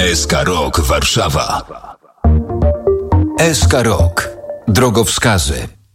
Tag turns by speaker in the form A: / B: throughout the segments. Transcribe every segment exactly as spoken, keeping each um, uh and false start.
A: S K Rock Warszawa. S K Rock. Drogowskazy.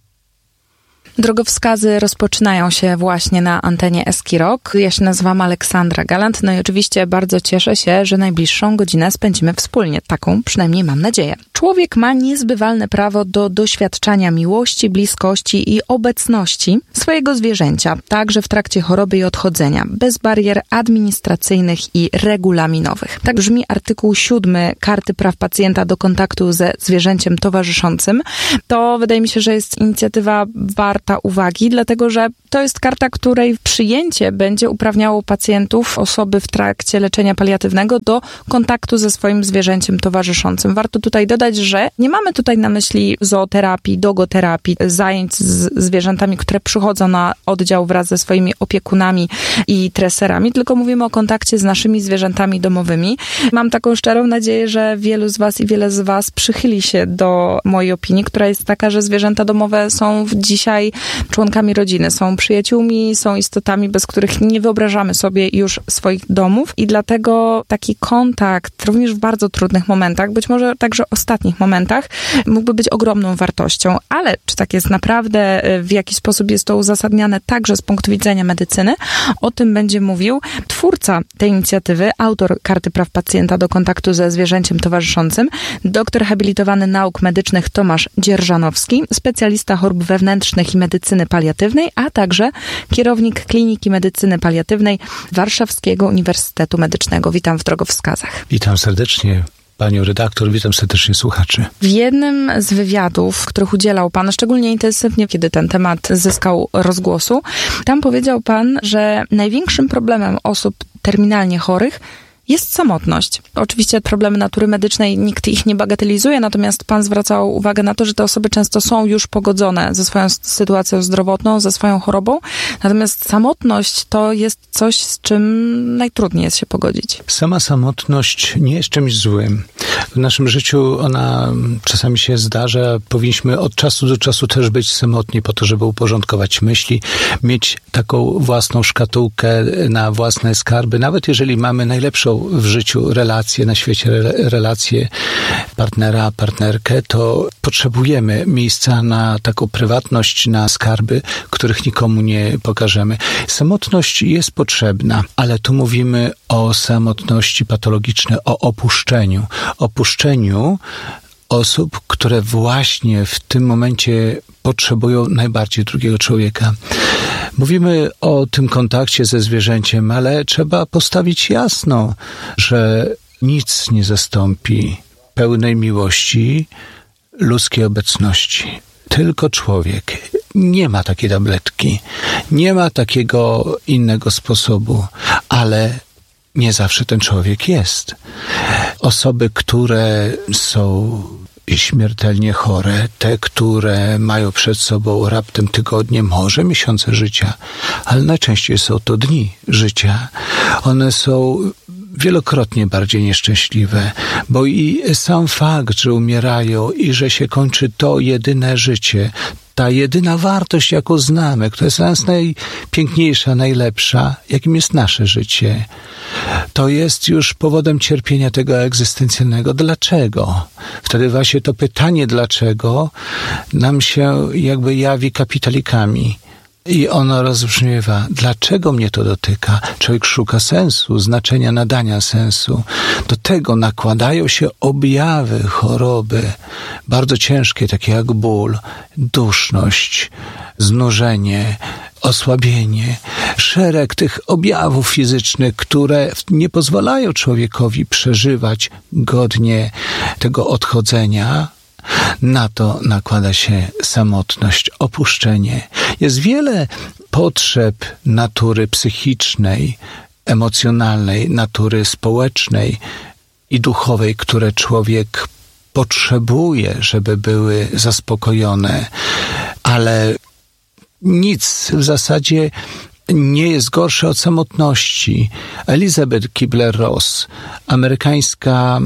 B: Drogowskazy rozpoczynają się właśnie na antenie S K Rock. Ja się nazywam Aleksandra Galant, no i oczywiście bardzo cieszę się, że najbliższą godzinę spędzimy wspólnie. Taką przynajmniej mam nadzieję. Człowiek ma niezbywalne prawo do doświadczania miłości, bliskości i obecności swojego zwierzęcia, także w trakcie choroby i odchodzenia, bez barier administracyjnych i regulaminowych. Tak brzmi artykuł siódmy Karty Praw Pacjenta do kontaktu ze zwierzęciem towarzyszącym. To wydaje mi się, że jest inicjatywa warta uwagi, dlatego że to jest karta, której przyjęcie będzie uprawniało pacjentów, osoby w trakcie leczenia paliatywnego do kontaktu ze swoim zwierzęciem towarzyszącym. Warto tutaj dodać, że nie mamy tutaj na myśli zooterapii, dogoterapii, zajęć z zwierzętami, które przychodzą na oddział wraz ze swoimi opiekunami i treserami, tylko mówimy o kontakcie z naszymi zwierzętami domowymi. Mam taką szczerą nadzieję, że wielu z was i wiele z was przychyli się do mojej opinii, która jest taka, że zwierzęta domowe są dzisiaj członkami rodziny, są przyjaciółmi, są istotami, bez których nie wyobrażamy sobie już swoich domów i dlatego taki kontakt, również w bardzo trudnych momentach, być może także ostatnich momentach, mógłby być ogromną wartością. Ale czy tak jest naprawdę, w jaki sposób jest to uzasadniane także z punktu widzenia medycyny, o tym będzie mówił twórca tej inicjatywy, autor Karty Praw Pacjenta do kontaktu ze zwierzęciem towarzyszącym, doktor habilitowany nauk medycznych Tomasz Dzierżanowski, specjalista chorób wewnętrznych i medycyny paliatywnej, a także kierownik Kliniki Medycyny Paliatywnej Warszawskiego Uniwersytetu Medycznego. Witam w Drogowskazach.
C: Witam serdecznie panią redaktor, witam serdecznie słuchaczy.
B: W jednym z wywiadów, w których udzielał pan, szczególnie intensywnie, kiedy ten temat zyskał rozgłosu, tam powiedział pan, że największym problemem osób terminalnie chorych jest samotność. Oczywiście problemy natury medycznej, nikt ich nie bagatelizuje, natomiast pan zwracał uwagę na to, że te osoby często są już pogodzone ze swoją sytuacją zdrowotną, ze swoją chorobą, natomiast samotność to jest coś, z czym najtrudniej jest się pogodzić.
C: Sama samotność nie jest czymś złym. W naszym życiu ona czasami się zdarza. Powinniśmy od czasu do czasu też być samotni po to, żeby uporządkować myśli, mieć taką własną szkatułkę na własne skarby. Nawet jeżeli mamy najlepszą w życiu relacje, na świecie relacje partnera, partnerkę, to potrzebujemy miejsca na taką prywatność, na skarby, których nikomu nie pokażemy. Samotność jest potrzebna, ale tu mówimy o samotności patologicznej, o opuszczeniu. Opuszczeniu osób, które właśnie w tym momencie potrzebują najbardziej drugiego człowieka. Mówimy o tym kontakcie ze zwierzęciem, ale trzeba postawić jasno, że nic nie zastąpi pełnej miłości, ludzkiej obecności. Tylko człowiek. Nie ma takiej tabletki, nie ma takiego innego sposobu, ale nie zawsze ten człowiek jest. Osoby, które są śmiertelnie chore, te, które mają przed sobą raptem tygodnie, może miesiące życia, ale najczęściej są to dni życia. One są wielokrotnie bardziej nieszczęśliwe, bo i sam fakt, że umierają i że się kończy to jedyne życie, ta jedyna wartość, jaką znamy, która jest dla nas najpiękniejsza, najlepsza, jakim jest nasze życie, to jest już powodem cierpienia tego egzystencjalnego. Dlaczego? Wtedy właśnie to pytanie dlaczego nam się jakby jawi kapitalikami. I ono rozbrzmiewa, dlaczego mnie to dotyka? Człowiek szuka sensu, znaczenia nadania sensu. Do tego nakładają się objawy choroby, bardzo ciężkie, takie jak ból, duszność, znużenie, osłabienie. Szereg tych objawów fizycznych, które nie pozwalają człowiekowi przeżywać godnie tego odchodzenia. Na to nakłada się samotność, opuszczenie. Jest wiele potrzeb natury psychicznej, emocjonalnej, natury społecznej i duchowej, które człowiek potrzebuje, żeby były zaspokojone, ale nic w zasadzie nie jest gorsze od samotności. Elizabeth Kubler-Ross, amerykańska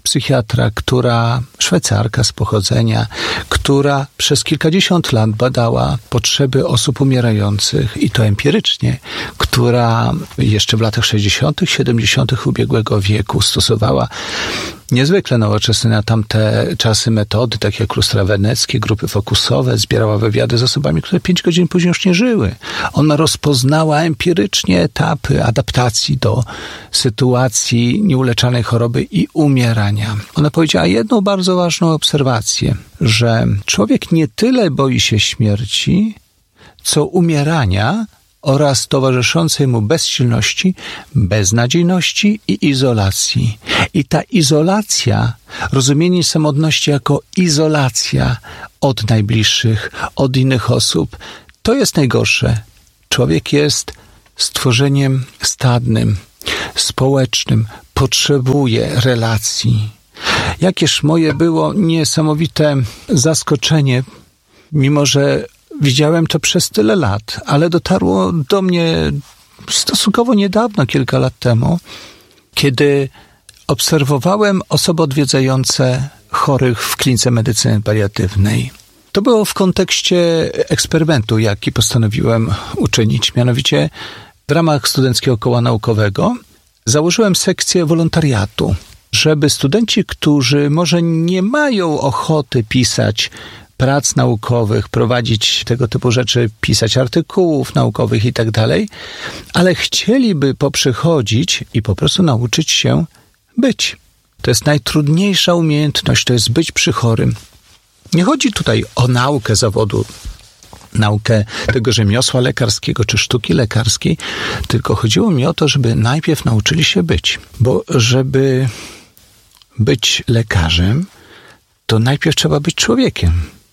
C: psychiatra, która, Szwajcarka z pochodzenia, która przez kilkadziesiąt lat badała potrzeby osób umierających i to empirycznie, która jeszcze w latach sześćdziesiątych, siedemdziesiątych ubiegłego wieku stosowała niezwykle nowoczesne na tamte czasy metody, takie jak lustra weneckie, grupy fokusowe, zbierała wywiady z osobami, które pięć godzin później już nie żyły. Ona rozpoznała empirycznie etapy adaptacji do sytuacji nieuleczalnej choroby i umierania. Ona powiedziała jedną bardzo ważną obserwację, że człowiek nie tyle boi się śmierci, co umierania oraz towarzyszącej mu bezsilności, beznadziejności i izolacji. I ta izolacja, rozumienie samotności jako izolacja od najbliższych, od innych osób, to jest najgorsze. Człowiek jest stworzeniem stadnym, społecznym, potrzebuje relacji. Jakież moje było niesamowite zaskoczenie, mimo że widziałem to przez tyle lat, ale dotarło do mnie stosunkowo niedawno, kilka lat temu, kiedy obserwowałem osoby odwiedzające chorych w klinice medycyny paliatywnej. To było w kontekście eksperymentu, jaki postanowiłem uczynić. Mianowicie w ramach studenckiego koła naukowego założyłem sekcję wolontariatu, żeby studenci, którzy może nie mają ochoty pisać prac naukowych, prowadzić tego typu rzeczy, pisać artykułów naukowych i tak dalej, ale chcieliby poprzychodzić i po prostu nauczyć się być. To jest najtrudniejsza umiejętność, to jest być przy chorym. Nie chodzi tutaj o naukę zawodu, naukę tego rzemiosła lekarskiego czy sztuki lekarskiej, tylko chodziło mi o to, żeby najpierw nauczyli się być, bo żeby być lekarzem, to najpierw trzeba być człowiekiem.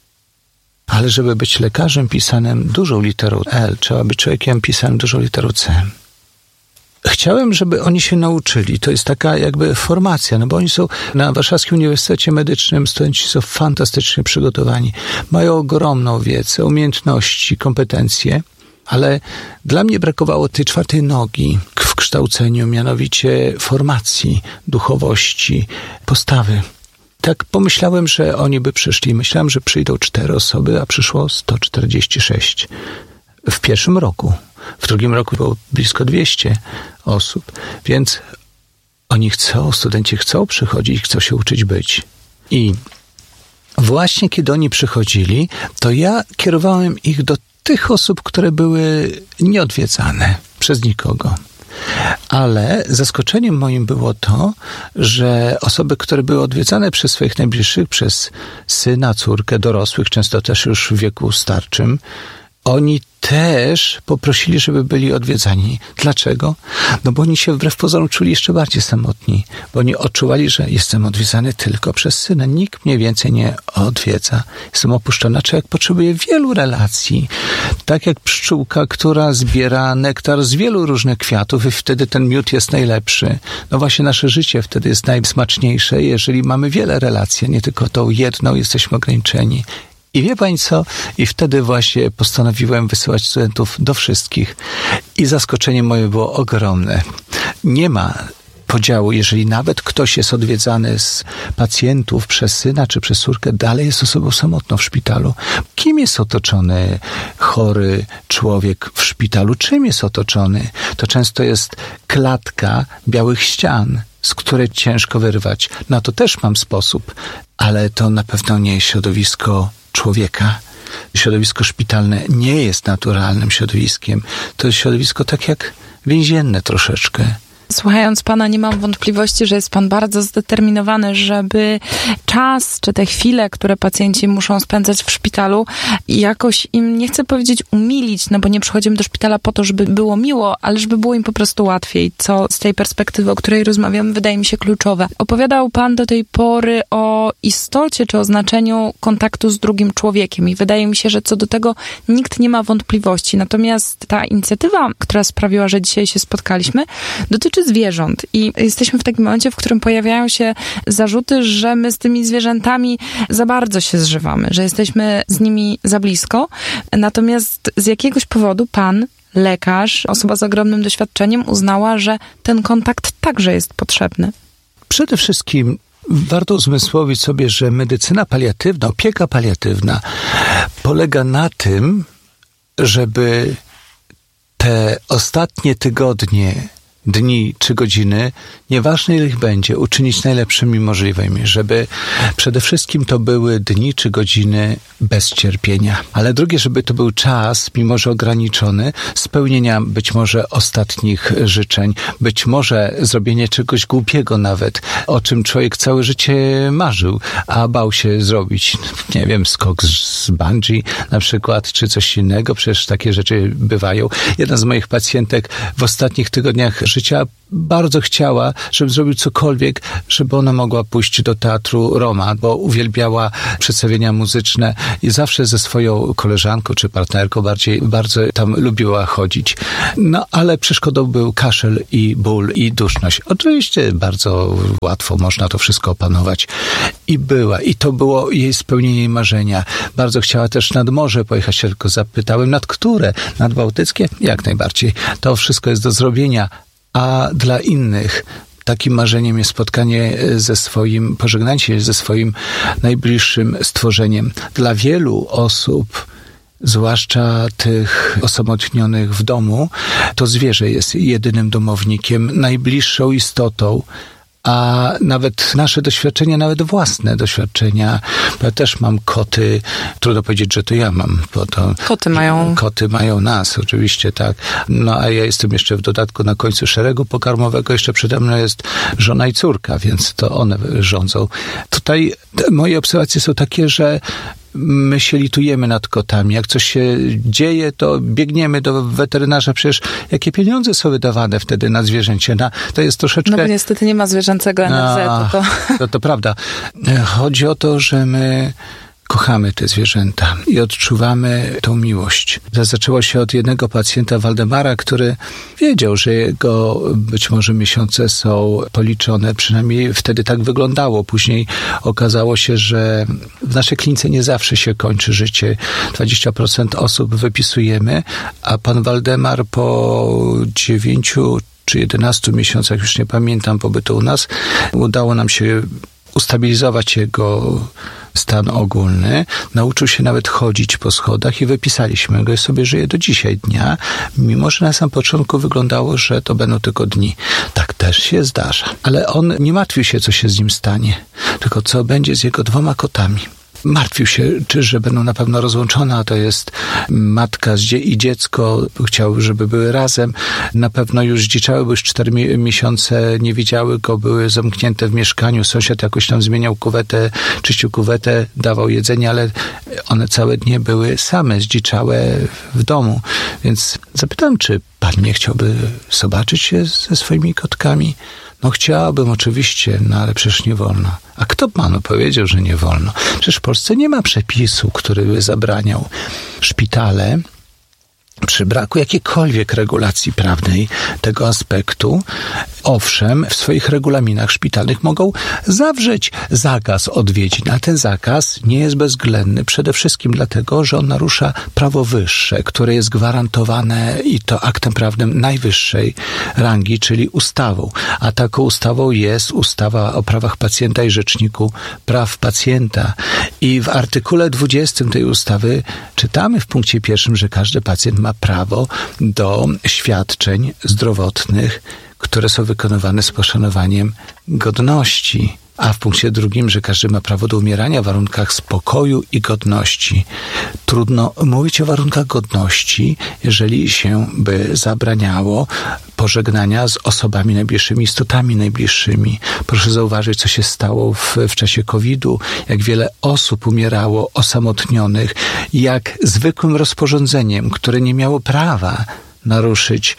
C: Ale żeby być lekarzem pisanym dużą literą L, trzeba być człowiekiem pisanym dużą literą C. Chciałem, żeby oni się nauczyli. To jest taka jakby formacja, no bo oni są na Warszawskim Uniwersytecie Medycznym, studenci są fantastycznie przygotowani. Mają ogromną wiedzę, umiejętności, kompetencje, ale dla mnie brakowało tej czwartej nogi w kształceniu, mianowicie formacji, duchowości, postawy. Tak pomyślałem, że oni by przyszli. Myślałem, że przyjdą cztery osoby, a przyszło sto czterdzieści sześć. W pierwszym roku. W drugim roku było blisko dwieście osób. Więc oni chcą, studenci chcą przychodzić, chcą się uczyć być. I właśnie kiedy oni przychodzili, to ja kierowałem ich do tych osób, które były nieodwiedzane przez nikogo. Ale zaskoczeniem moim było to, że osoby, które były odwiedzane przez swoich najbliższych, przez syna, córkę, dorosłych, często też już w wieku starczym, oni też poprosili, żeby byli odwiedzani. Dlaczego? No bo oni się wbrew pozorom czuli jeszcze bardziej samotni, bo oni odczuwali, że jestem odwiedzany tylko przez syna. Nikt mnie więcej nie odwiedza. Jestem opuszczona. Człowiek potrzebuje wielu relacji. Tak jak pszczółka, która zbiera nektar z wielu różnych kwiatów i wtedy ten miód jest najlepszy. No właśnie nasze życie wtedy jest najsmaczniejsze, jeżeli mamy wiele relacji, nie tylko tą jedną, jesteśmy ograniczeni. I wie pani co? I wtedy właśnie postanowiłem wysyłać studentów do wszystkich. I zaskoczenie moje było ogromne. Nie ma podziału, jeżeli nawet ktoś jest odwiedzany z pacjentów przez syna czy przez córkę, dalej jest osobą samotną w szpitalu. Kim jest otoczony chory człowiek w szpitalu? Czym jest otoczony? To często jest klatka białych ścian, z której ciężko wyrwać. Na to też mam sposób, ale to na pewno nie jest środowisko człowieka. Środowisko szpitalne nie jest naturalnym środowiskiem. To jest środowisko tak jak więzienne troszeczkę.
B: Słuchając pana, nie mam wątpliwości, że jest pan bardzo zdeterminowany, żeby czas, czy te chwile, które pacjenci muszą spędzać w szpitalu, jakoś im, nie chcę powiedzieć umilić, no bo nie przychodzimy do szpitala po to, żeby było miło, ale żeby było im po prostu łatwiej, co z tej perspektywy, o której rozmawiamy, wydaje mi się kluczowe. Opowiadał pan do tej pory o istocie, czy o znaczeniu kontaktu z drugim człowiekiem i wydaje mi się, że co do tego nikt nie ma wątpliwości. Natomiast ta inicjatywa, która sprawiła, że dzisiaj się spotkaliśmy, dotyczy zwierząt i jesteśmy w takim momencie, w którym pojawiają się zarzuty, że my z tymi zwierzętami za bardzo się zżywamy, że jesteśmy z nimi za blisko. Natomiast z jakiegoś powodu pan, lekarz, osoba z ogromnym doświadczeniem uznała, że ten kontakt także jest potrzebny.
C: Przede wszystkim Warto uzmysłowić sobie, że medycyna paliatywna, opieka paliatywna polega na tym, żeby te ostatnie tygodnie, dni czy godziny, nieważne ile ich będzie, uczynić najlepszymi możliwymi, żeby przede wszystkim to były dni czy godziny bez cierpienia. Ale drugie, żeby to był czas, mimo że ograniczony, spełnienia być może ostatnich życzeń, być może zrobienie czegoś głupiego nawet, o czym człowiek całe życie marzył, a bał się zrobić. Nie wiem, skok z bungee na przykład, czy coś innego, przecież takie rzeczy bywają. Jedna z moich pacjentek w ostatnich tygodniach życia bardzo chciała, żebym zrobił cokolwiek, żeby ona mogła pójść do teatru Roma, bo uwielbiała przedstawienia muzyczne i zawsze ze swoją koleżanką czy partnerką bardziej bardzo tam lubiła chodzić. No, ale przeszkodą był kaszel i ból i duszność. Oczywiście bardzo łatwo można to wszystko opanować. I była. I to było jej spełnienie jej marzenia. Bardzo chciała też nad morze pojechać, tylko zapytałem, nad które? Nad Bałtyckie? Jak najbardziej. To wszystko jest do zrobienia. A dla innych takim marzeniem jest spotkanie ze swoim, pożegnanie się ze swoim najbliższym stworzeniem. Dla wielu osób, zwłaszcza tych osamotnionych w domu, to zwierzę jest jedynym domownikiem, najbliższą istotą. A nawet nasze doświadczenia, nawet własne doświadczenia, bo ja też mam koty, trudno powiedzieć, że to ja mam, bo to...
B: Koty mają...
C: Koty mają nas, oczywiście, tak. No a ja jestem jeszcze w dodatku na końcu szeregu pokarmowego, jeszcze przede mną jest żona i córka, więc to one rządzą. Tutaj moje obserwacje są takie, że my się litujemy nad kotami. Jak coś się dzieje, to biegniemy do weterynarza. Przecież jakie pieniądze są wydawane wtedy na zwierzęcie? Na, to jest troszeczkę...
B: No bo niestety nie ma zwierzęcego N F Z-u. To...
C: to, to prawda. Chodzi o to, że my kochamy te zwierzęta i odczuwamy tą miłość. Zaczęło się od jednego pacjenta, Waldemara, który wiedział, że jego być może miesiące są policzone, przynajmniej wtedy tak wyglądało. Później okazało się, że w naszej klinice nie zawsze się kończy życie. dwadzieścia procent osób wypisujemy, a pan Waldemar po dziewięciu czy jedenastu miesiącach, już nie pamiętam, pobytu u nas, udało nam się ustabilizować jego stan ogólny. Nauczył się nawet chodzić po schodach i wypisaliśmy go i sobie żyje do dzisiaj dnia, mimo że na samym początku wyglądało, że to będą tylko dni. Tak też się zdarza. Ale on nie martwił się, co się z nim stanie, tylko co będzie z jego dwoma kotami. Martwił się, czy że będą na pewno rozłączone, a to jest matka i dziecko. Chciał, żeby były razem. Na pewno już dziczały, bo już cztery miesiące nie widziały go, były zamknięte w mieszkaniu. Sąsiad jakoś tam zmieniał kuwetę, czyścił kuwetę, dawał jedzenie, ale one całe dnie były same, zdziczałe w domu. Więc zapytałem, czy pan nie chciałby zobaczyć się ze swoimi kotkami? No chciałabym oczywiście, no ale przecież nie wolno. A kto panu powiedział, że nie wolno? Przecież w Polsce nie ma przepisu, który by zabraniał. Szpitale przy braku jakiejkolwiek regulacji prawnej tego aspektu, owszem, w swoich regulaminach szpitalnych mogą zawrzeć zakaz odwiedzin, a ten zakaz nie jest bezwzględny. Przede wszystkim dlatego, że on narusza prawo wyższe, które jest gwarantowane i to aktem prawnym najwyższej rangi, czyli ustawą. A taką ustawą jest ustawa o prawach pacjenta i Rzeczniku Praw Pacjenta. I w artykule dwudziestym tej ustawy czytamy w punkcie pierwszym, że każdy pacjent ma prawo do świadczeń zdrowotnych, które są wykonywane z poszanowaniem godności. A w punkcie drugim, że każdy ma prawo do umierania w warunkach spokoju i godności. Trudno mówić o warunkach godności, jeżeli się by zabraniało pożegnania z osobami najbliższymi, istotami najbliższymi. Proszę zauważyć, co się stało w, w czasie kowida, jak wiele osób umierało osamotnionych, jak zwykłym rozporządzeniem, które nie miało prawa naruszyć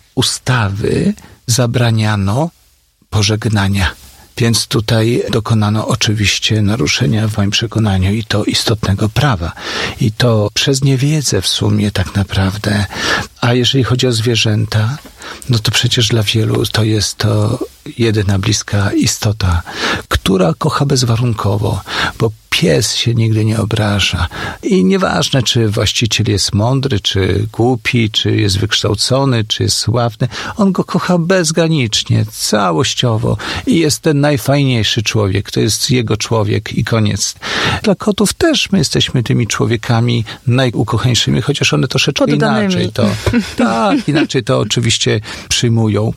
C: ustawy, zabraniano pożegnania. Więc tutaj dokonano oczywiście naruszenia w moim przekonaniu i to istotnego prawa. I to przez niewiedzę w sumie tak naprawdę. A jeżeli chodzi o zwierzęta, no to przecież dla wielu to jest to jedyna bliska istota, która kocha bezwarunkowo, bo pies się nigdy nie obraża. I nieważne, czy właściciel jest mądry, czy głupi, czy jest wykształcony, czy jest sławny, on go kocha bezgranicznie, całościowo i jest ten najfajniejszy człowiek. To jest jego człowiek i koniec. Dla kotów też my jesteśmy tymi człowiekami najukochańszymi, chociaż one troszeczkę
B: Poddanymi.
C: inaczej to, tak, inaczej to oczywiście przyjmują.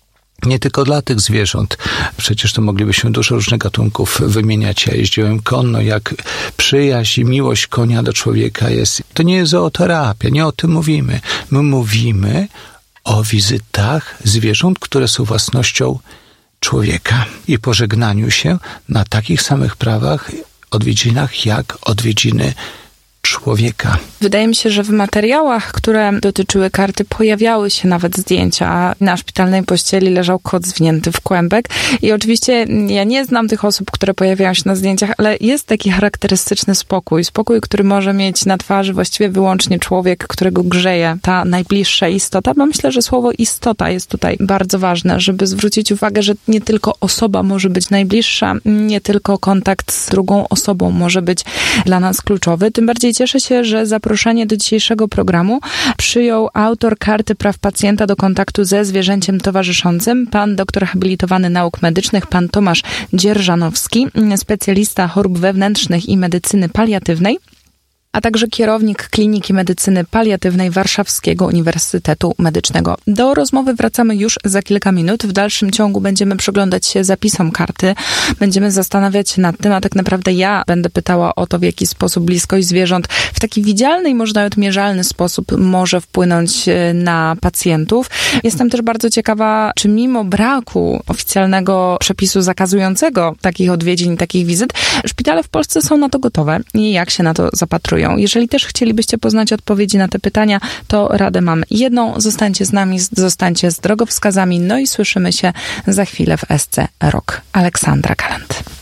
C: Nie tylko dla tych zwierząt. Przecież to moglibyśmy dużo różnych gatunków wymieniać. Ja jeździłem konno, jak przyjaźń i miłość konia do człowieka jest. To nie jest zooterapia, nie o tym mówimy. My mówimy o wizytach zwierząt, które są własnością człowieka i pożegnaniu się na takich samych prawach, odwiedzinach, jak odwiedziny człowieka.
B: Wydaje mi się, że w materiałach, które dotyczyły karty, pojawiały się nawet zdjęcia. Na szpitalnej pościeli leżał kot zwinięty w kłębek i oczywiście ja nie znam tych osób, które pojawiają się na zdjęciach, ale jest taki charakterystyczny spokój. Spokój, który może mieć na twarzy właściwie wyłącznie człowiek, którego grzeje ta najbliższa istota, bo myślę, że słowo istota jest tutaj bardzo ważne, żeby zwrócić uwagę, że nie tylko osoba może być najbliższa, nie tylko kontakt z drugą osobą może być dla nas kluczowy. Tym bardziej cieszę się, że zaproszenie do dzisiejszego programu przyjął autor karty praw pacjenta do kontaktu ze zwierzęciem towarzyszącym, pan doktor habilitowany nauk medycznych, pan Tomasz Dzierżanowski, specjalista chorób wewnętrznych i medycyny paliatywnej, a także kierownik Kliniki Medycyny Paliatywnej Warszawskiego Uniwersytetu Medycznego. Do rozmowy wracamy już za kilka minut. W dalszym ciągu będziemy przyglądać się zapisom karty. Będziemy zastanawiać się nad tym, a tak naprawdę ja będę pytała o to, w jaki sposób bliskość zwierząt w taki widzialny i może nawet mierzalny sposób może wpłynąć na pacjentów. Jestem też bardzo ciekawa, czy mimo braku oficjalnego przepisu zakazującego takich odwiedzin, takich wizyt, szpitale w Polsce są na to gotowe i jak się na to zapatrują. Jeżeli też chcielibyście poznać odpowiedzi na te pytania, to radę mam jedną. Zostańcie z nami, zostańcie z drogowskazami, no i słyszymy się za chwilę w S C Rock. Aleksandra Galant.